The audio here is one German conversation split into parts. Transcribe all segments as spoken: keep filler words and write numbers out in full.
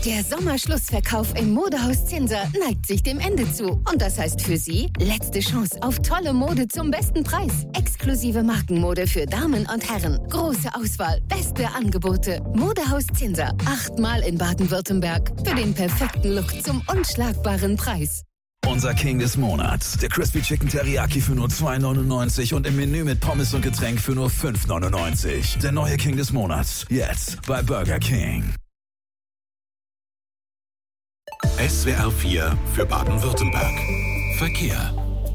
Der Sommerschlussverkauf im Modehaus Zinser neigt sich dem Ende zu. Und das heißt für Sie, letzte Chance auf tolle Mode zum besten Preis. Exklusive Markenmode für Damen und Herren. Große Auswahl, beste Angebote. Modehaus Zinser. Achtmal in Baden-Württemberg. Für den perfekten Look zum unschlagbaren Preis. Unser King des Monats. Der Crispy Chicken Teriyaki für nur zwei neunundneunzig und im Menü mit Pommes und Getränk für nur fünf neunundneunzig. Der neue King des Monats. Jetzt bei Burger King. S W R vier für Baden-Württemberg. Verkehr.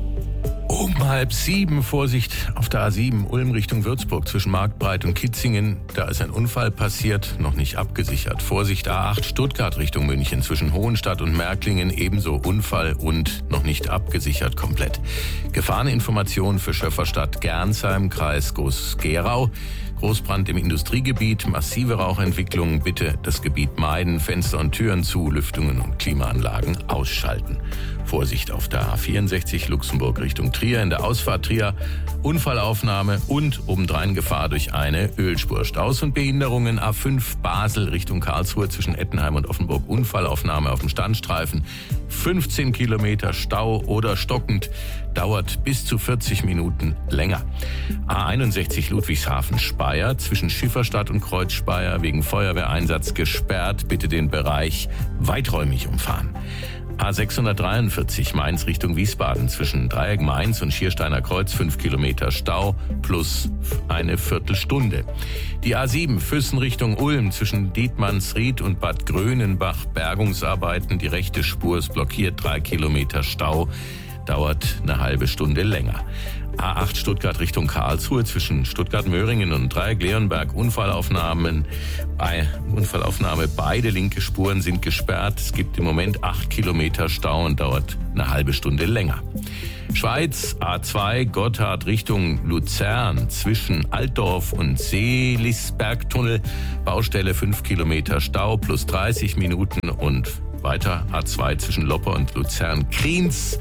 Um halb sieben, Vorsicht auf der A sieben, Ulm Richtung Würzburg zwischen Marktbreit und Kitzingen. Da ist ein Unfall passiert, noch nicht abgesichert. Vorsicht A acht, Stuttgart Richtung München zwischen Hohenstadt und Märklingen, ebenso Unfall und noch nicht abgesichert komplett. Gefahreninformation für Schöfferstadt, Gernsheim, Kreis Groß-Gerau. Großbrand im Industriegebiet, massive Rauchentwicklung, bitte das Gebiet meiden, Fenster und Türen zu, Lüftungen und Klimaanlagen ausschalten. Vorsicht auf der A vierundsechzig Luxemburg Richtung Trier, in der Ausfahrt Trier, Unfallaufnahme und obendrein Gefahr durch eine Ölspur. Staus und Behinderungen, A fünf Basel Richtung Karlsruhe zwischen Ettenheim und Offenburg, Unfallaufnahme auf dem Standstreifen, fünfzehn Kilometer Stau oder stockend, dauert bis zu vierzig Minuten länger. A einundsechzig Ludwigshafen Speyer zwischen Schifferstadt und Kreuz Speyer wegen Feuerwehreinsatz gesperrt, bitte den Bereich weiträumig umfahren. A sechshundertdreiundvierzig Mainz Richtung Wiesbaden zwischen Dreieck Mainz und Schiersteiner Kreuz fünf Kilometer Stau plus eine Viertelstunde. Die A sieben Füssen Richtung Ulm zwischen Dietmannsried und Bad Grönenbach Bergungsarbeiten. Die rechte Spur ist blockiert, drei Kilometer Stau, dauert eine halbe Stunde länger. A acht Stuttgart Richtung Karlsruhe zwischen Stuttgart-Möhringen und Dreieck-Leonberg Unfallaufnahmen. Bei Unfallaufnahme, beide linke Spuren sind gesperrt. Es gibt im Moment acht Kilometer Stau und dauert eine halbe Stunde länger. Schweiz A zwei Gotthard Richtung Luzern zwischen Altdorf und Seelisbergtunnel. Baustelle fünf Kilometer Stau plus dreißig Minuten und weiter A zwei zwischen Loppe und Luzern-Kriens.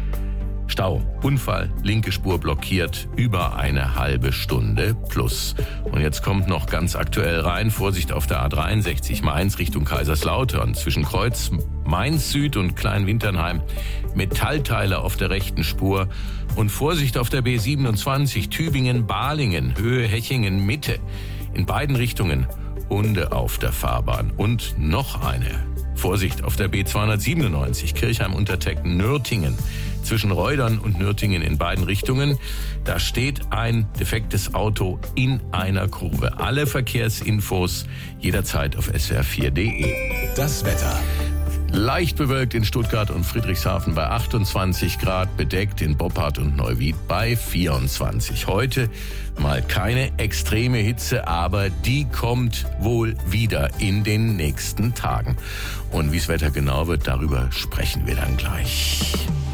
Stau, Unfall, linke Spur blockiert, über eine halbe Stunde plus. Und jetzt kommt noch ganz aktuell rein, Vorsicht auf der A dreiundsechzig Mainz Richtung Kaiserslautern zwischen Kreuz Mainz Süd und Kleinwinternheim, Metallteile auf der rechten Spur und Vorsicht auf der B siebenundzwanzig Tübingen-Balingen, Höhe Hechingen Mitte, in beiden Richtungen Hunde auf der Fahrbahn und noch eine. Vorsicht auf der B zweihundertsiebenundneunzig Kirchheim-Unterteck-Nürtingen zwischen Reudern und Nürtingen in beiden Richtungen. Da steht ein defektes Auto in einer Kurve. Alle Verkehrsinfos jederzeit auf S W R vier punkt de. Das Wetter. Leicht bewölkt in Stuttgart und Friedrichshafen bei achtundzwanzig Grad, bedeckt in Boppard und Neuwied bei vierundzwanzig. Heute mal keine extreme Hitze, aber die kommt wohl wieder in den nächsten Tagen. Und wie das Wetter genau wird, darüber sprechen wir dann gleich.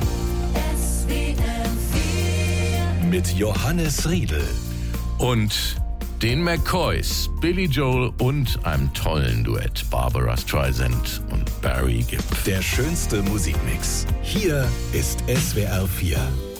Mit Johannes Riedel. Und den McCoys, Billy Joel und einem tollen Duett, Barbara Streisand und Barry Gibb. Der schönste Musikmix. Hier ist S W R vier.